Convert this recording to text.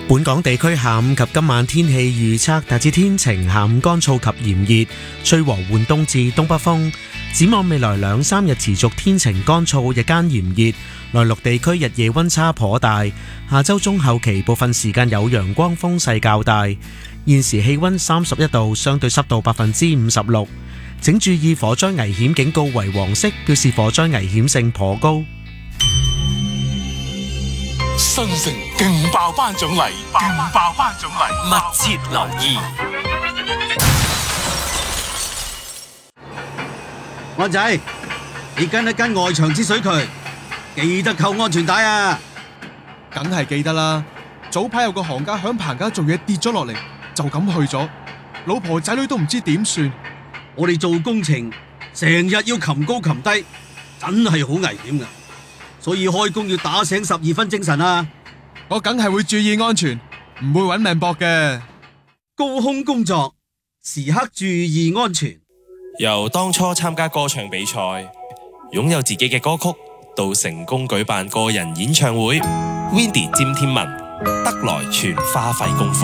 本港地區下午及今晚天氣預測大致天晴，下午乾燥及炎熱，吹和緩東至東北風。展望未來2-3日持續天晴乾燥，日間炎熱，內陸地區日夜溫差頗大。下週中後期部分時間有陽光，風勢較大。現時氣溫31度，相對濕度56%。請注意火災危險警告為黃色，表示火災危險性頗高。 新城勁爆頒獎禮，勁爆頒獎禮，密切留意。 安仔，你跟一跟外牆之水渠，記得扣安全帶啊！ 梗係記得啦。早排有個行家響棚架做嘢跌咗落嚟，就咁去咗，老婆仔女都唔知點算。 我哋做工程成日要擒高擒低，真係好危險噶。所以開工要打醒12分精神啊！ 我梗係會注意安全，唔會搵命搏嘅。 高空工作，時刻注意安全。 由當初參加歌唱比賽，擁有自己嘅歌曲，到成功舉辦個人演唱會，Windy 詹天文得來全花費功夫。